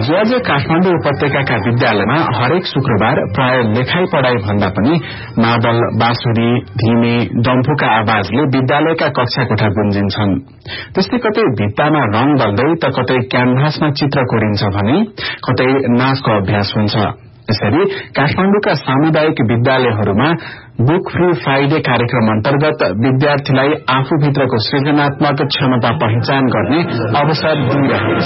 आज काठमाडौँ उपत्यकाका विद्यालयमा हरेक शुक्रबार प्राय लेखाई पढ़ाई भन्दा पनि मादल, बाँसुरी, धिमे, डम्फुका आवाजले विद्यालयका कक्षा कोठा गुन्जिन्छन्। त्यस्तै कतै भित्तामा रंग दल्दै त कतै क्यानभासमा चित्र कोरिन्छ भने कतै नाचको अभ्यास हुन्छ। यसरी काठमाडौँका सामुदायिक विद्यालयहरूमा बुक फ्री फ्राइडे कार्यक्रम अन्तर्गत विद्यार्थीलाई आफूभित्रको सृजनात्मक क्षमता पहिचान गर्ने अवसर दिइरहेको